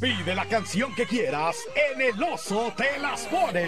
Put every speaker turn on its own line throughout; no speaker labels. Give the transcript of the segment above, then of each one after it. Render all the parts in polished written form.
Pide la canción que quieras en El Oso Te Las Pone.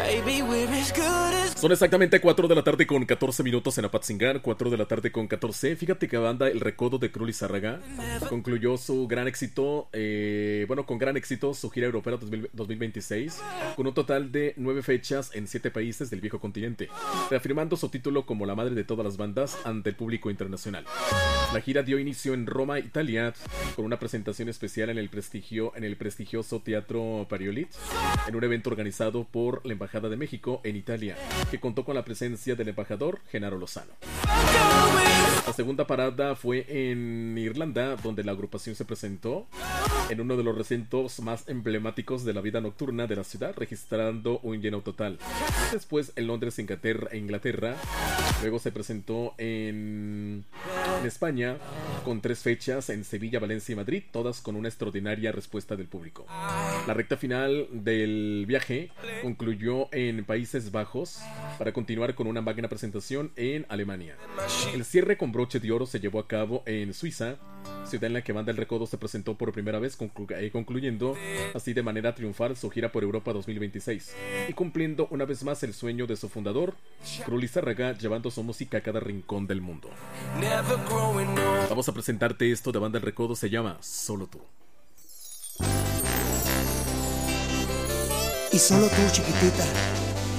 Son exactamente 4 de la tarde con 14 minutos en Apatzingán, 4 de la tarde con 14. Fíjate que banda El Recodo de Cruz Lizárraga concluyó su gran éxito, con gran éxito su gira europea 2026, con un total de 9 fechas en 7 países del viejo continente, reafirmando su título como la madre de todas las bandas ante el público internacional. La gira dio inicio en Roma, Italia, con una presentación especial en el prestigioso Teatro Pariolit, en un evento organizado por la Embajada de México en Italia, que contó con la presencia del embajador Genaro Lozano. La segunda parada fue en Irlanda, donde la agrupación se presentó en uno de los recintos más emblemáticos de la vida nocturna de la ciudad, registrando un lleno total. Después en Londres, Inglaterra. Luego se presentó en España, con 3 fechas en Sevilla, Valencia y Madrid, todas con una extraordinaria respuesta del público. La recta final del viaje concluyó en Países Bajos para continuar con una magna presentación en Alemania. El cierre con broche de oro se llevó a cabo en Suiza, ciudad en la que Banda El Recodo se presentó por primera vez, concluyendo así de manera triunfal su gira por Europa 2026 y cumpliendo una vez más el sueño de su fundador, Cruz Lizárraga, llevando su música a cada rincón del mundo. Vamos a presentarte esto de Banda El Recodo, se llama Solo Tú.
Y solo tú, chiquitita,